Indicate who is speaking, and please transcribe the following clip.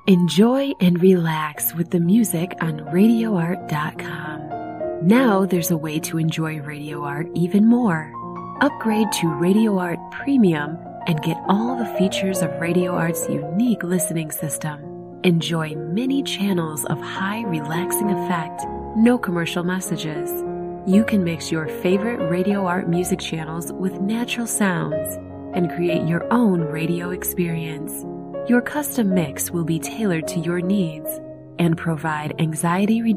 Speaker 1: Enjoy and relax with the music on RadioArt.com. Now there's a way to enjoy Radio Art even more. Upgrade to Radio Art Premium and get all the features of Radio Art's unique listening system. Enjoy many channels of high relaxing effect, no commercial messages. You can mix your favorite Radio Art music channels with natural sounds and create your own radio experience. Your custom mix will be tailored to your needs and provide anxiety